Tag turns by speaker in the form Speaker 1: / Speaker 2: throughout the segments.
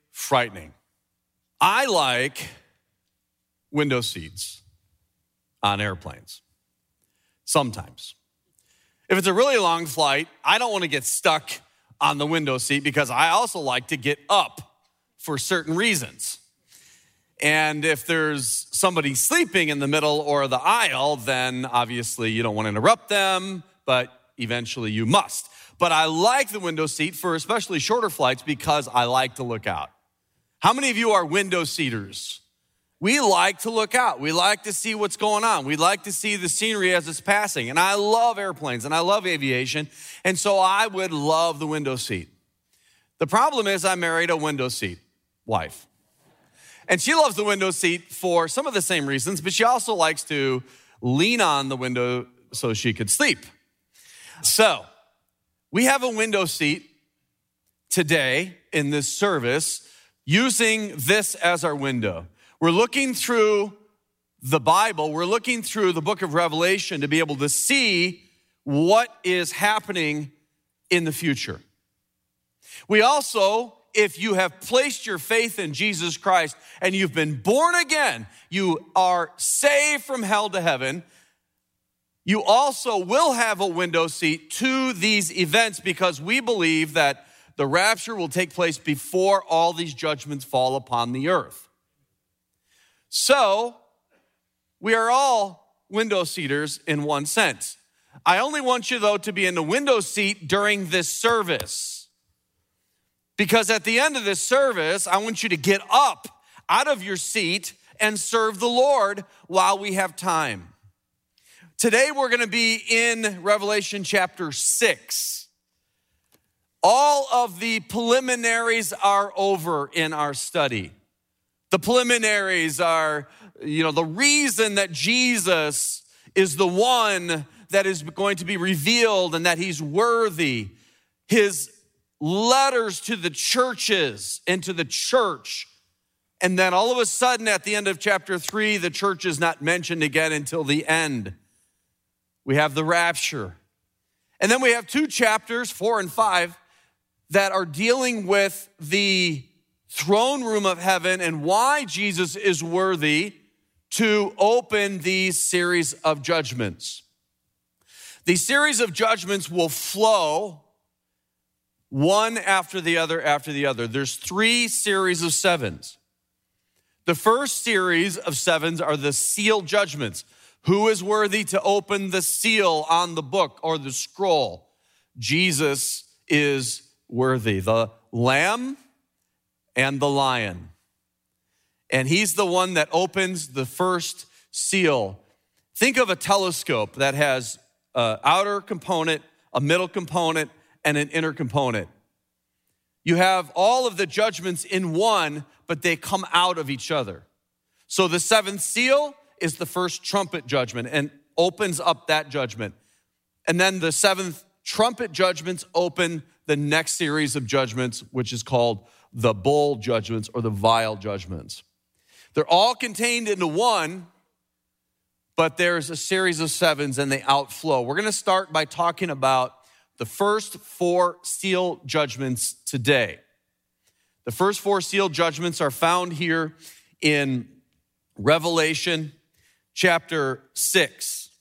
Speaker 1: frightening. I like window seats on airplanes, sometimes. If it's a really long flight, I don't want to get stuck on the window seat because I also like to get up for certain reasons. And if there's somebody sleeping in the middle or the aisle, then obviously you don't want to interrupt them, but eventually you must. But I like the window seat for especially shorter flights because I like to look out. How many of you are window seaters? We like to look out. We like to see what's going on. We like to see the scenery as it's passing. And I love airplanes and I love aviation. And so I would love the window seat. The problem is I married a window seat wife. And she loves the window seat for some of the same reasons, but she also likes to lean on the window so she could sleep. So we have a window seat today in this service using this as our window. We're looking through the Bible. We're looking through the book of Revelation to be able to see what is happening in the future. We also, if you have placed your faith in Jesus Christ and you've been born again, you are saved from hell to heaven, you also will have a window seat to these events because we believe that the rapture will take place before all these judgments fall upon the earth. So, we are all window seaters in one sense. I only want you, though, to be in the window seat during this service. Because at the end of this service, I want you to get up out of your seat and serve the Lord while we have time. Today, we're going to be in Revelation chapter 6. All of the preliminaries are over in our study. The preliminaries are, the reason that Jesus is the one that is going to be revealed and that he's worthy. His letters to the churches and to the church. And then all of a sudden at the end of chapter 3, the church is not mentioned again until the end. We have the rapture. And then we have 2 chapters, 4 and 5, that are dealing with the throne room of heaven and why Jesus is worthy to open these series of judgments. These series of judgments will flow one after the other after the other. There's 3 series of 7s. The first series of 7s are the seal judgments. Who is worthy to open the seal on the book or the scroll? Jesus is worthy. The Lamb and the Lion. And he's the one that opens the first seal. Think of a telescope that has an outer component, a middle component, and an inner component. You have all of the judgments in one, but they come out of each other. So the 7th seal is the first trumpet judgment and opens up that judgment. And then the 7th trumpet judgments open the next series of judgments, which is called the bowl judgments or the vial judgments. They're all contained into one, but there's a series of 7s and they outflow. We're going to start by talking about the first 4 seal judgments today. The first 4 seal judgments are found here in Revelation chapter 6.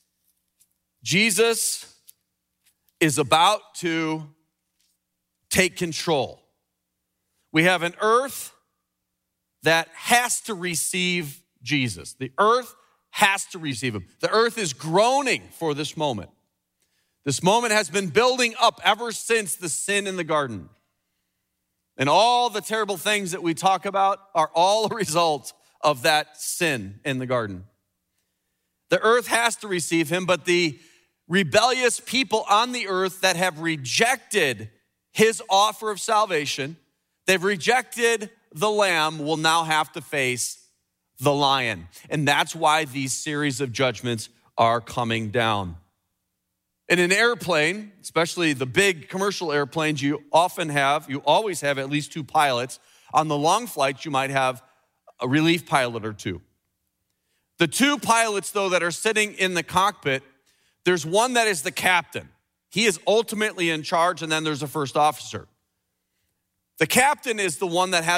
Speaker 1: Jesus is about to take control. We have an earth that has to receive Jesus. The earth has to receive him. The earth is groaning for this moment. This moment has been building up ever since the sin in the garden. And all the terrible things that we talk about are all a result of that sin in the garden. The earth has to receive him, but the rebellious people on the earth that have rejected his offer of salvation, they've rejected the Lamb, will now have to face the Lion. And that's why these series of judgments are coming down. In an airplane, especially the big commercial airplanes, you always have at least 2 pilots. On the long flights, you might have a relief pilot or 2. The 2 pilots, though, that are sitting in the cockpit, there's one that is the captain. He is ultimately in charge, and then there's a first officer. The captain is the one that has